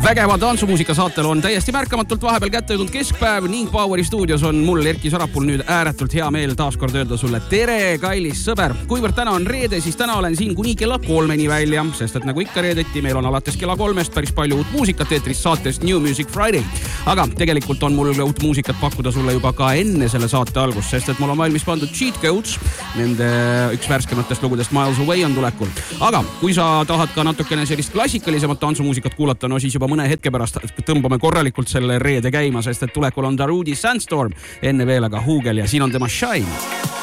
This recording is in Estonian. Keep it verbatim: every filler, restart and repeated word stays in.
Vägeva tantsumuusika saatel on täiesti märkamatult vahepeal kätte jõudnud keskpäev ning Poweri stuudios on mul Erki Sarapul nüüd ääretult hea meel taaskord öelda sulle tere, kallis sõber. Kuivõrd täna on reede, siis täna olen siin kuni kella kolmeni välja, sest et nagu ikka reedeti, meil on alates kella kolmest päris palju uut muusikat eetris saatest New Music Friday. Aga tegelikult on mul uut muusikat pakkuda sulle juba ka enne selle saate algust, sest et mul on valmis pandud Cheat Codes, nende üks värskematest lugudest Miles Away on tulekul. Aga kui sa tahad ka natukene sellist klassikalisemat tantsumuusikat kuulata, no siis juba mõne hetke pärast tõmbame korralikult selle reede käima, sest et tulekul on Darude Sandstorm, enne veel aga Hugel ja siin on tema Shine.